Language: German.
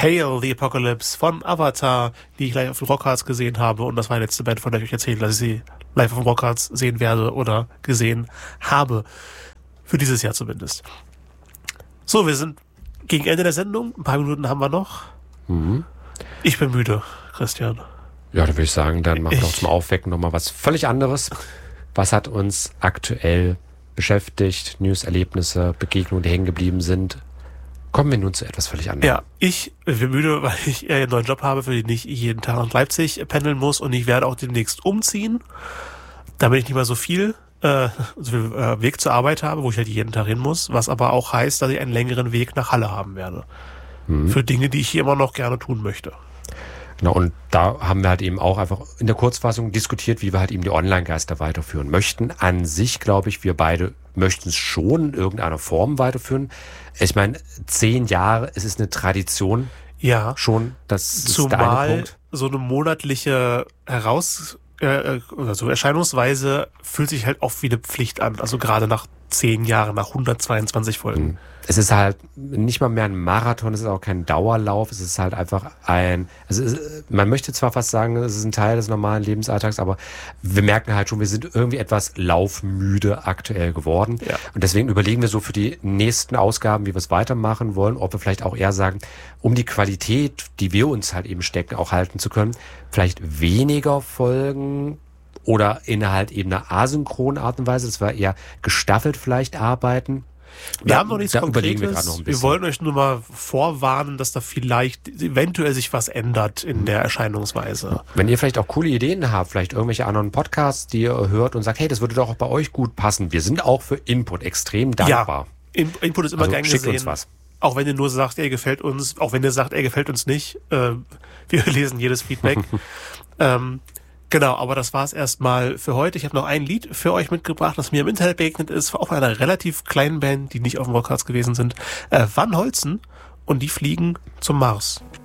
Hail the Apocalypse von Avatar, die ich live auf den Rockharts gesehen habe. Und das war die letzte Band, von der ich euch erzähle, dass ich sie live auf den Rockharts sehen werde oder gesehen habe. Für dieses Jahr zumindest. So, wir sind gegen Ende der Sendung. Ein paar Minuten haben wir noch. Ich bin müde, Christian. Ja, dann würde ich sagen, dann machen wir doch zum Aufwecken nochmal was völlig anderes. Was hat uns aktuell beschäftigt? News, Erlebnisse, Begegnungen, die hängen geblieben sind. Kommen wir nun zu etwas völlig anderem. Ja, ich bin müde, weil ich einen neuen Job habe, für den ich jeden Tag nach Leipzig pendeln muss, und ich werde auch demnächst umziehen, damit ich nicht mehr so viel Weg zur Arbeit habe, wo ich halt jeden Tag hin muss, was aber auch heißt, dass ich einen längeren Weg nach Halle haben werde. Für Dinge, die ich hier immer noch gerne tun möchte. Genau, und da haben wir halt eben auch einfach in der Kurzfassung diskutiert, wie wir halt eben die Online-Geister weiterführen möchten. An sich, glaube ich, wir beide möchten es schon in irgendeiner Form weiterführen. Ich meine, 10 Jahre, es ist eine Tradition. Ja. Schon, das ist Zumal der eine Punkt. So eine monatliche Erscheinungsweise fühlt sich halt auch wie eine Pflicht an. Also gerade nach 10 Jahren, nach 122 Folgen. Es ist halt nicht mal mehr ein Marathon, es ist auch kein Dauerlauf, es ist halt einfach man möchte zwar fast sagen, es ist ein Teil des normalen Lebensalltags, aber wir merken halt schon, wir sind irgendwie etwas laufmüde aktuell geworden. Ja. Und deswegen überlegen wir so für die nächsten Ausgaben, wie wir es weitermachen wollen, ob wir vielleicht auch eher sagen, um die Qualität, die wir uns halt eben stecken, auch halten zu können, vielleicht weniger Folgen oder in halt eben einer asynchronen Art und Weise, dass wir eher gestaffelt vielleicht arbeiten. Wir haben noch nichts Konkretes. Wir wollen euch nur mal vorwarnen, dass da vielleicht eventuell sich was ändert in der Erscheinungsweise. Wenn ihr vielleicht auch coole Ideen habt, vielleicht irgendwelche anderen Podcasts, die ihr hört und sagt, hey, das würde doch auch bei euch gut passen. Wir sind auch für Input extrem dankbar. Ja, Input ist immer gern gesehen. Schickt uns was. Auch wenn ihr nur sagt, er gefällt uns, auch wenn ihr sagt, er gefällt uns nicht. Wir lesen jedes Feedback. Genau, aber das war's erstmal für heute. Ich habe noch ein Lied für euch mitgebracht, das mir im Internet begegnet ist, auch von einer relativ kleinen Band, die nicht auf dem Rockharts gewesen sind. Van Holzen, und die fliegen zum Mars.